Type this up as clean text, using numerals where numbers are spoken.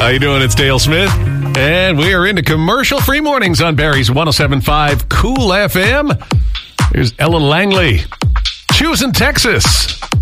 How you doing? It's Dale Smith. And we are into commercial-free mornings on Barry's 107.5 Cool FM. Here's Ellen Langley. Choosing Texas.